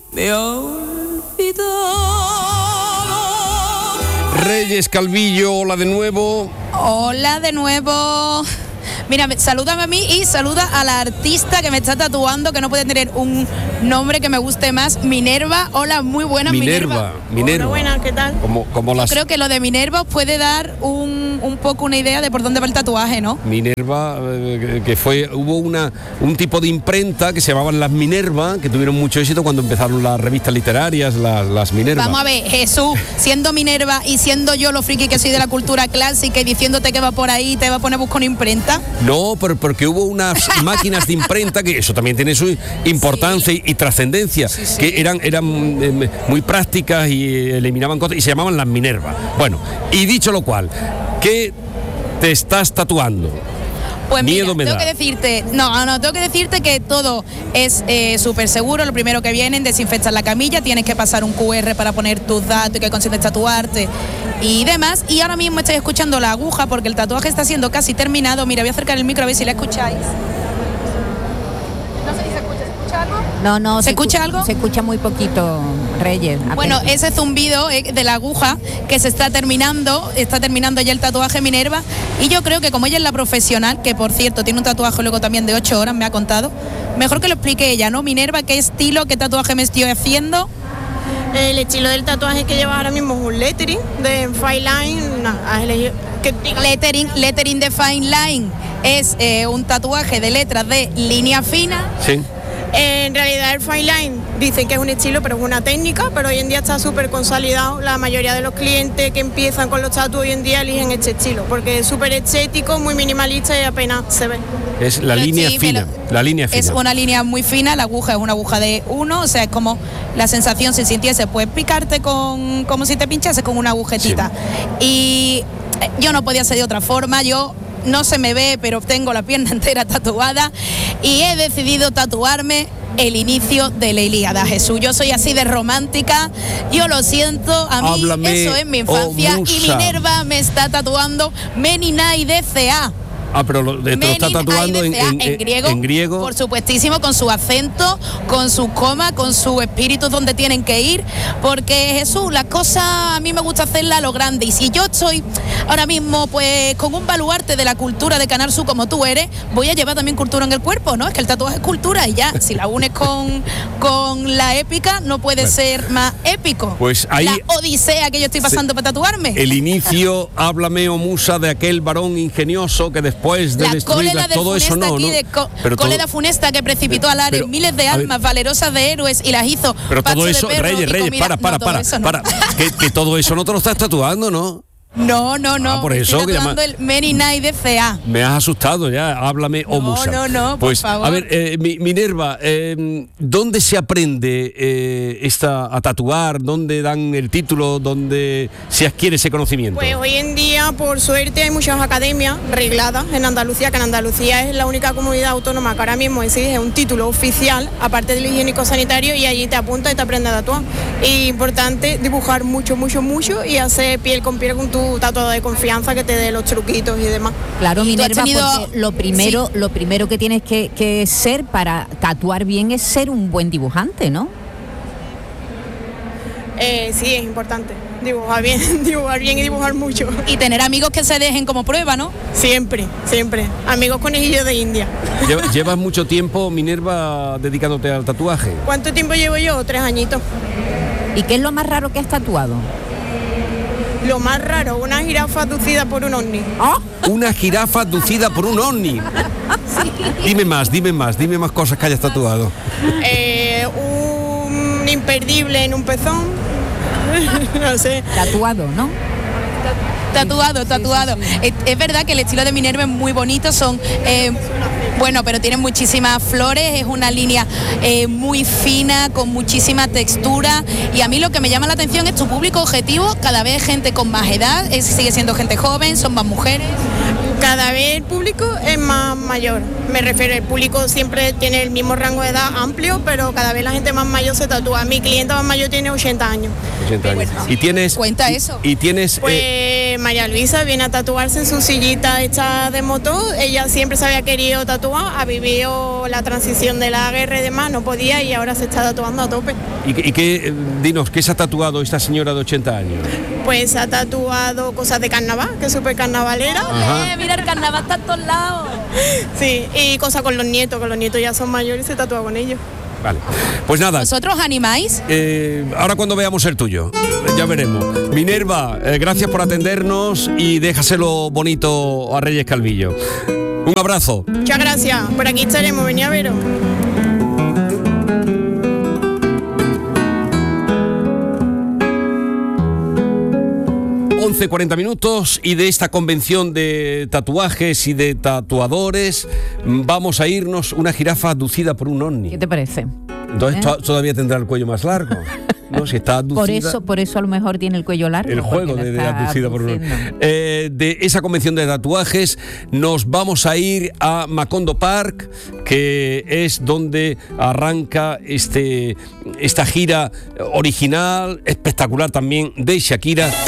me ha olvidado. Reyes Calvillo, hola de nuevo. Hola de nuevo. Mira, salúdame a mí y saluda a la artista que me está tatuando, que no puede tener un nombre que me guste más. Minerva, hola, muy buenas, Minerva. Hola, buenas, ¿qué tal? Como las... Creo que lo de Minerva os puede dar un poco una idea de por dónde va el tatuaje, ¿no? Minerva, hubo un tipo de imprenta que se llamaban las Minerva, que tuvieron mucho éxito cuando empezaron las revistas literarias, las Minerva. Vamos a ver, Jesús, siendo Minerva y siendo yo lo friki que soy de la cultura clásica y diciéndote que va por ahí, te va a poner a buscar una imprenta. No, pero porque hubo unas máquinas de imprenta, que eso también tiene su importancia y trascendencia, que eran muy prácticas y eliminaban cosas, y se llamaban las Minerva. Bueno, y dicho lo cual, ¿qué te estás tatuando? Pues miedo mira, me tengo que decirte que todo es súper seguro. Lo primero que vienen, desinfectar la camilla, tienes que pasar un QR para poner tus datos y que consientes tatuarte y demás. Y ahora mismo estáis escuchando la aguja porque el tatuaje está siendo casi terminado. Mira, voy a acercar el micro a ver si la escucháis. No sé si se escucha algo. No, ¿Se escucha algo? Se escucha muy poquito, Reyes. Bueno, ese zumbido de la aguja que se está terminando ya el tatuaje Minerva, y yo creo que como ella es la profesional, que por cierto tiene un tatuaje luego también de 8 horas, me ha contado, mejor que lo explique ella, ¿no? Minerva, ¿qué estilo, qué tatuaje me estoy haciendo? El estilo del tatuaje que llevas ahora mismo es un lettering de fine line. Has elegido... Lettering de fine line es un tatuaje de letras de línea fina. Sí. En realidad el fine line dicen que es un estilo, pero es una técnica, pero hoy en día está súper consolidado. La mayoría de los clientes que empiezan con los tatuajes hoy en día eligen este estilo, porque es súper estético, muy minimalista y apenas se ve. Es la línea fina. Es una línea muy fina, la aguja es una aguja de 1, o sea, es como la sensación si sintiese, pues picarte como si te pinchase con una agujetita. Sí. Y yo no podía ser de otra forma, no se me ve, pero tengo la pierna entera tatuada y he decidido tatuarme el inicio de la Ilíada, Jesús. Yo soy así de romántica, yo lo siento, a mí háblame, eso es mi infancia, y Minerva me está tatuando Meninai de CA. Ah, pero te lo está tatuando en griego. Por supuestísimo, con su acento, con su coma, con su espíritu donde tienen que ir, porque Jesús, las cosas a mí me gusta hacerlas a lo grande, y si yo estoy ahora mismo pues con un baluarte de la cultura de Canal Sur como tú eres, voy a llevar también cultura en el cuerpo, ¿no? Es que el tatuaje es cultura y ya, si la unes con la épica, no puede ser más épico. Pues ahí la odisea que yo estoy pasando para tatuarme. El inicio, háblame, oh musa, de aquel varón ingenioso que después de destruirla, todo eso no. Pero cólera funesta que precipitó al área miles de almas valerosas de héroes y las hizo. Pero todo eso, Reyes, para. Que todo eso no te lo estás tatuando, ¿no? No. Por eso estoy tatuando el Meninai de CA. Me has asustado ya, háblame, oh musa. No, pues, por favor. A ver, Minerva, ¿dónde se aprende a tatuar? ¿Dónde dan el título? ¿Dónde se adquiere ese conocimiento? Pues hoy en día, por suerte, hay muchas academias regladas en Andalucía, que en Andalucía es la única comunidad autónoma que ahora mismo exige un título oficial, aparte del higiénico sanitario, y allí te apunta y te aprende a tatuar. Y importante dibujar mucho y hacer piel con piel con tu tatuado de confianza que te dé los truquitos y demás. Claro, Minerva, porque lo primero que tienes que ser para tatuar bien es ser un buen dibujante, ¿no? Sí, es importante. Dibujar bien y dibujar mucho. Y tener amigos que se dejen como prueba, ¿no? Siempre. Amigos conejillos de India. ¿Llevas mucho tiempo, Minerva, dedicándote al tatuaje? ¿Cuánto tiempo llevo yo? 3 añitos. ¿Y qué es lo más raro que has tatuado? Lo más raro, una jirafa abducida por un ovni. ¿Ah? Una jirafa abducida por un ovni. Sí. Dime más cosas que hayas tatuado. Un imperdible en un pezón. No sé. Tatuado, ¿no? Tatuado. Sí. Es verdad que el estilo de Minerva es muy bonito, son pero tienen muchísimas flores, es una línea muy fina, con muchísima textura, y a mí lo que me llama la atención es tu público objetivo, cada vez gente con más edad, sigue siendo gente joven, son más mujeres. Cada vez el público es más mayor. Me refiero, el público siempre tiene el mismo rango de edad amplio, pero cada vez la gente más mayor se tatúa. Mi clienta más mayor tiene 80 años. 80 años. ¿Y tienes? Cuenta eso. Y tienes. Pues María Luisa viene a tatuarse en su sillita hecha de moto. Ella siempre se había querido tatuar, ha vivido la transición de la guerra y demás, no podía y ahora se está tatuando a tope. ¿Y qué, dinos, qué se ha tatuado esta señora de 80 años? Pues ha tatuado cosas de carnaval, que es súper carnavalera. Mira, el carnaval está a todos lados. Sí, y cosas con los nietos ya son mayores y se tatúa con ellos. Vale, pues nada. ¿Vosotros animáis? Ahora cuando veamos el tuyo, ya veremos. Minerva, gracias por atendernos y déjaselo bonito a Reyes Calvillo. Un abrazo. Muchas gracias, por aquí estaremos, venía a veros. 11:40 minutos y de esta convención de tatuajes y de tatuadores vamos a irnos una jirafa abducida por un ovni. ¿Qué te parece? Entonces todavía tendrá el cuello más largo. No, si está abducida. Por eso a lo mejor tiene el cuello largo. El juego de abducida por un ovni. De esa convención de tatuajes nos vamos a ir a Macondo Park, que es donde arranca esta gira original, espectacular también de Shakira.